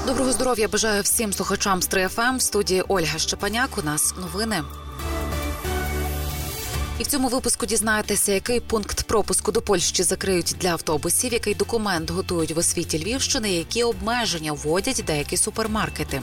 Доброго здоров'я бажаю всім слухачам Стрий ФМ. В студії Ольга Щепаняк. У нас новини. І в цьому випуску дізнаєтеся, який пункт пропуску до Польщі закриють для автобусів, який документ готують в освіті Львівщини, які обмеження вводять деякі супермаркети.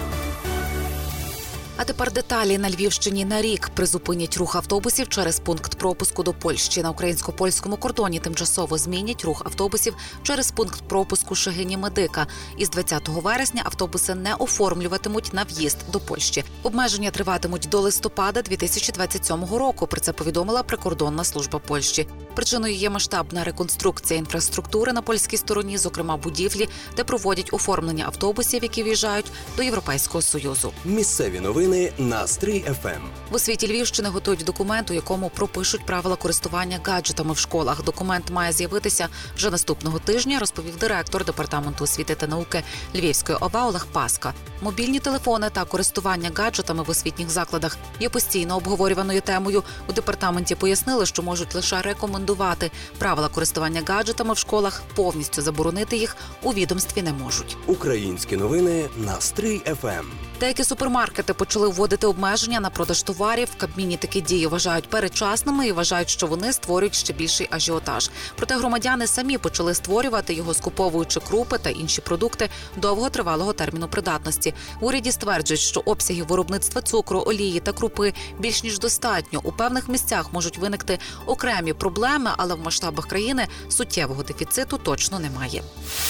А тепер деталі. На Львівщині на рік призупинять рух автобусів через пункт пропуску до Польщі. На українсько-польському кордоні тимчасово змінять рух автобусів через пункт пропуску Шегині-Медика. Із 20 вересня автобуси не оформлюватимуть на в'їзд до Польщі. Обмеження триватимуть до листопада 2027 року, про це повідомила прикордонна служба Польщі. Причиною є масштабна реконструкція інфраструктури на польській стороні, зокрема будівлі, де проводять оформлення автобусів, які в'їжджають до Європейського Союзу. Місцеві новини на Стрий ФМ. В освіті Львівщини готують документ, у якому пропишуть правила користування гаджетами в школах. Документ має з'явитися вже наступного тижня, розповів директор Департаменту освіти та науки Львівської ОВА Олег Паска. Мобільні телефони та користування гаджетами в освітніх закладах є постійно обговорюваною темою. У департаменті пояснили, що можуть лише рекомендувати. Правила користування гаджетами в школах, повністю заборонити їх у відомстві не можуть. Українські новини на Стрий ФМ. Деякі супермаркети почали вводити обмеження на продаж товарів. В Кабміні такі дії вважають передчасними і вважають, що вони створюють ще більший ажіотаж. Проте громадяни самі почали створювати його, скуповуючи крупи та інші продукти довготривалого терміну придатності. В уряді стверджують, що обсяги виробництва цукру, олії та крупи більш ніж достатньо. У певних місцях можуть виникти окремі проблеми, але в масштабах країни суттєвого дефіциту точно немає.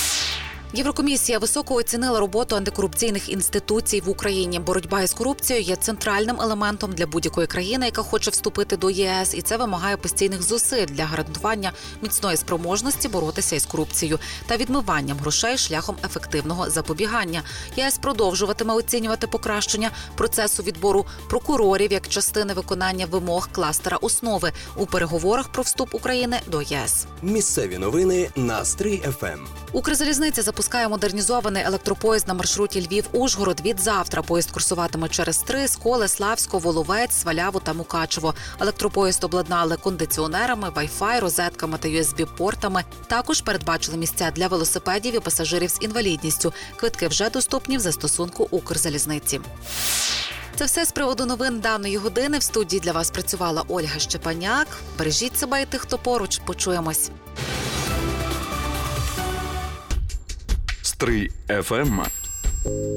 Єврокомісія високо оцінила роботу антикорупційних інституцій в Україні. Боротьба із корупцією є центральним елементом для будь-якої країни, яка хоче вступити до ЄС, і це вимагає постійних зусиль для гарантування міцної спроможності боротися із корупцією та відмиванням грошей шляхом ефективного запобігання. ЄС продовжуватиме оцінювати покращення процесу відбору прокурорів як частини виконання вимог кластера основи у переговорах про вступ України до єС. Місцеві новини на Стрий ФМ. Укрзалізниця запускає модернізований електропоїзд на маршруті Львів-Ужгород. Від завтра поїзд курсуватиме через Стрий, Сколе, Славсько, Воловець, Сваляву та Мукачево. Електропоїзд обладнали кондиціонерами, Wi-Fi, розетками та USB-портами. Також передбачили місця для велосипедів і пасажирів з інвалідністю. Квитки вже доступні в застосунку Укрзалізниці. Це все з приводу новин даної години. В студії для вас працювала Ольга Щепаняк. Бережіть себе і тих, хто поруч. Почуємось. Стрий ФМ.